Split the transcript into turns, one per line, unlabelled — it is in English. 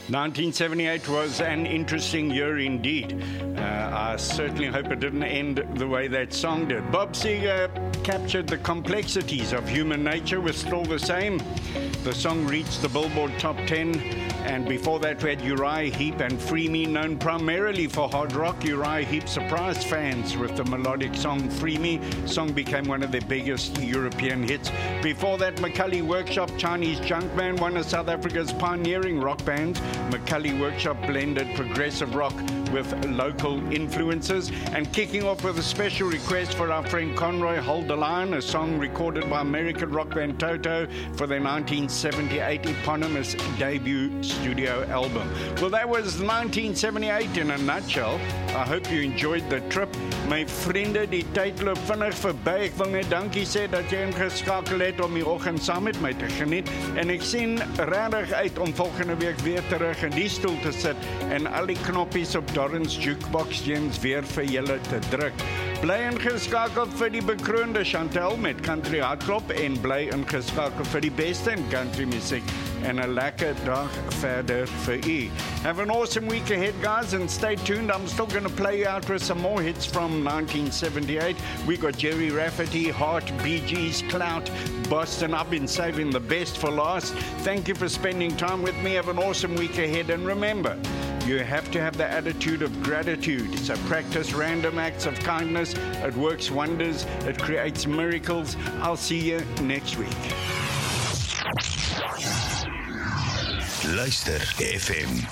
1978 was an interesting year indeed. I certainly hope it didn't end the way that song did. Bob Seger captured the complexities of human nature with Still the Same. The song reached the Billboard Top 10, and before that we had Uriah Heep and Free Me, known primarily for hard rock. Uriah Heep surprised fans with the melodic song Free Me. The song became one of their biggest European hits. Before that, McCully Workshop, Chinese Junkman, one of South Africa's pioneering rock bands. McCully Workshop blended progressive rock with local influences. And kicking off with a special request for our friend Conroy, Hold the Line, a song recorded by American rock band Toto for their 1978 eponymous debut studio album. Well, that was 1978 in a nutshell. I hope you enjoyed the trip. My vriende, die tyd loop vinnig verby. Ek wil net dankie sê dat jy ingeskakel het om die oggend saam met my te geniet. En ek sien regtig uit om volgende week weer terug in die stoel te sit en al die knoppies op Dorrans Jukebox James weer vir julle te druk. Bly ingeskakel vir die bekroonde Chantel met Country Hardklop en bly ingeskakel vir die beste in country music en 'n lekker dag verder vir u. Have an awesome week ahead, guys, and stay tuned. I'm still going to play you out with some more hits from 1978. We got Jerry Rafferty, Heart, Bee Gees, Clout, Boston. I've been saving the best for last. Thank you for spending time with me. Have an awesome week ahead, and remember, you have to have the attitude of gratitude. So practice random acts of kindness. It works wonders. It creates miracles. I'll see you next week.
Luister FM.